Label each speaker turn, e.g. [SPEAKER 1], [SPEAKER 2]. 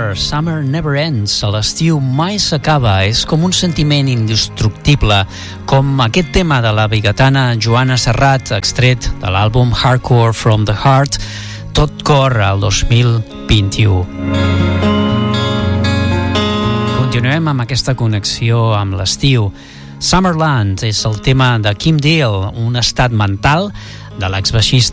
[SPEAKER 1] Summer, Summer Never Ends. A l'estiu mai s'acaba, és com un sentiment indestructible, com aquest tema de la bigatana Joana Serrat, extret de l'àlbum Hardcore from the Heart, tot cor al 2021. Continuem amb aquesta connexió amb l'estiu. Summerland és el tema de Kim Deal, un estat mental de l'exbaixista